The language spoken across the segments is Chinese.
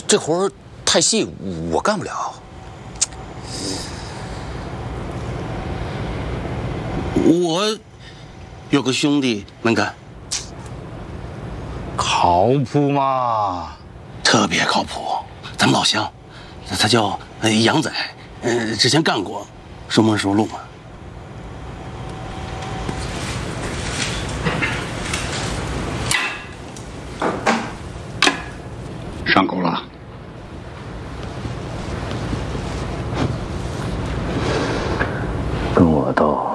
这活儿太细，我干不了。我有个兄弟能干， 靠谱吗？ 特别靠谱。咱们老乡，他叫杨仔，之前干过，熟门熟路嘛。 上钩了。 跟我斗，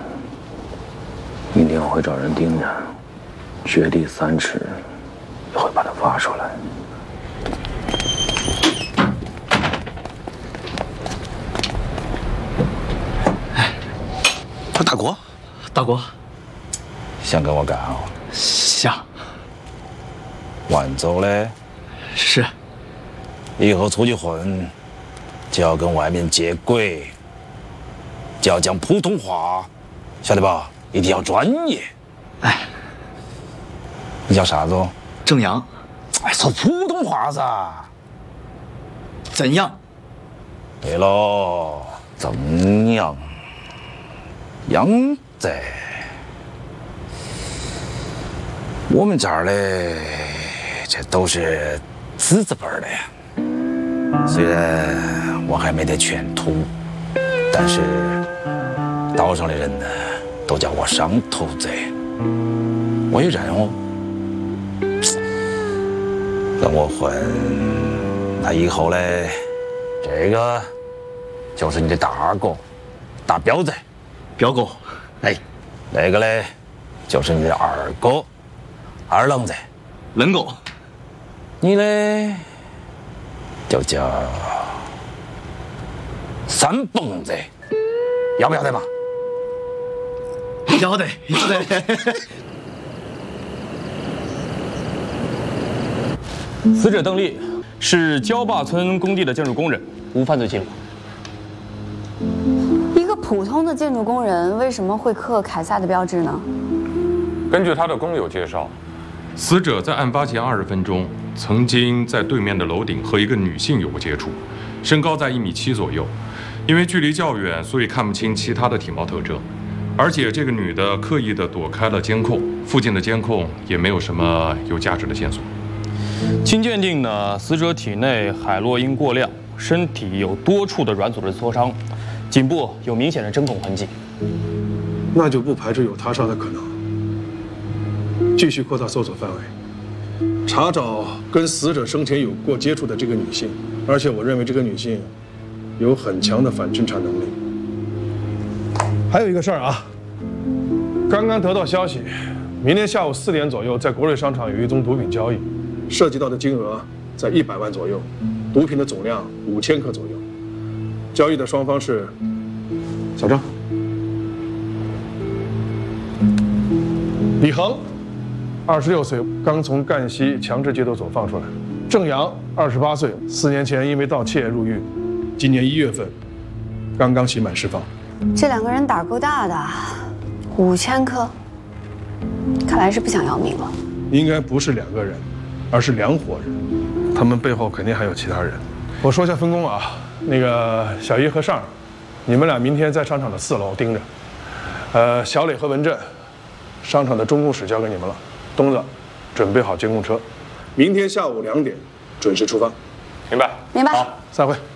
明天我会找人盯着，掘地3尺，也会把他挖出来。 大国， 大国， 想跟我干啊？ 想。 晚走嘞？ 是。 以后出去混，就要跟外面接轨，就要讲普通话，晓得吧？一定要专业。 哎， 你叫啥子？ 郑阳。 哎，说普通话噻。 怎样？ 对喽，怎样？杨仔，我们这儿嘞，这都是资字辈的呀。虽然我还没得全秃，但是岛上的人呢，都叫我上头子。我也认哦，跟我混，那以后嘞，这个就是你的大哥，大彪子。 彪哥， 哎，那个嘞，就是你的二哥，二愣子， 冷哥。 你嘞，就叫三蹦子，要不要得嘛？ 要得，要得。 死者邓丽是礁坝村工地的建筑工人，无犯罪记录。 普通的建筑工人为什么会刻凯撒的标志呢？ 根据他的工友介绍，死者在案发前20分钟曾经在对面的楼顶和一个女性有过接触，身高在1.7米左右。因为距离较远，所以看不清其他的体貌特征。而且这个女的刻意的躲开了监控，附近的监控也没有什么有价值的线索。 经鉴定呢，死者体内海洛因过量，身体有多处的软组织挫伤。颈部有明显的针孔痕迹， 那就不排除有他杀的可能。继续扩大搜索范围，查找跟死者生前有过接触的这个女性，而且我认为这个女性有很强的反侦查能力。还有一个事儿啊，刚刚得到消息，明天下午4点左右，在国瑞商场有一宗毒品交易，涉及到的金额在100万左右，毒品的总量5000克左右。交易的双方是小郑、李恒，26岁，刚从赣西强制戒毒所放出来；郑阳，28岁，4年前因为盗窃入狱，今年1月份刚刚刑满释放。 这2个人胆儿够大的，5000克，看来是不想要命了。 应该不是2个人，而是2伙人，他们背后肯定还有其他人。我说一下分工啊。那个小一和尚，你们俩明天在商场的4楼盯着。小磊和文振，商场的中控室交给你们了。东子，准备好监控车，明天下午2点准时出发。 明白。 明白。 好，散会。